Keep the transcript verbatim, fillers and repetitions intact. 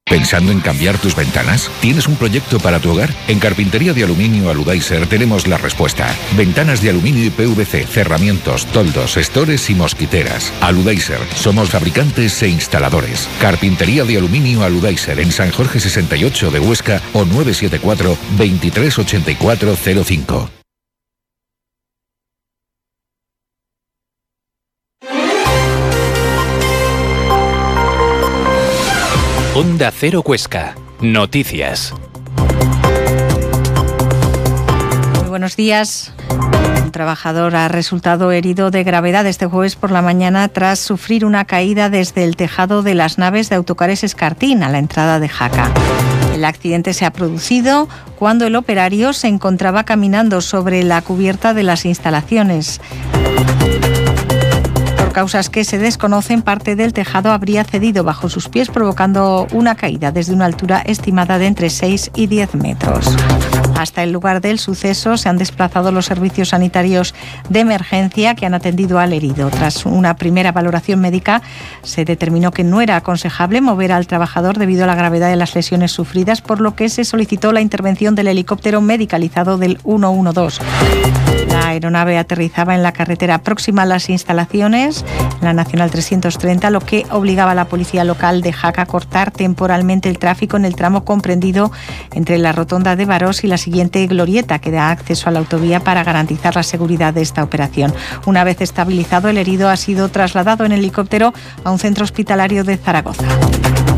¿Pensando en cambiar tus ventanas? ¿Tienes un proyecto para tu hogar? En Carpintería de Aluminio Aludaiser tenemos la respuesta. Ventanas de aluminio y P V C, cerramientos, toldos, estores y mosquiteras. Aludaiser, somos fabricantes e instaladores. Carpintería de Aluminio Aludaiser en San Jorge sesenta y ocho de Huesca o nueve siete cuatro, veintitrés ochenta y cuatro cero cinco. Onda Cero Huesca. Noticias. Muy buenos días. Un trabajador ha resultado herido de gravedad este jueves por la mañana tras sufrir una caída desde el tejado de las naves de Autocares Escartín a la entrada de Jaca. El accidente se ha producido cuando el operario se encontraba caminando sobre la cubierta de las instalaciones. Por causas que se desconocen, parte del tejado habría cedido bajo sus pies, provocando una caída desde una altura estimada de entre seis y diez metros. Hasta el lugar del suceso se han desplazado los servicios sanitarios de emergencia que han atendido al herido. Tras una primera valoración médica, se determinó que no era aconsejable mover al trabajador debido a la gravedad de las lesiones sufridas, por lo que se solicitó la intervención del helicóptero medicalizado del ciento doce. La aeronave aterrizaba en la carretera próxima a las instalaciones, la Nacional trescientos treinta, lo que obligaba a la policía local de Jaca a cortar temporalmente el tráfico en el tramo comprendido entre la rotonda de Barós y la siguiente glorieta que da acceso a la autovía para garantizar la seguridad de esta operación. Una vez estabilizado, el herido ha sido trasladado en helicóptero a un centro hospitalario de Zaragoza.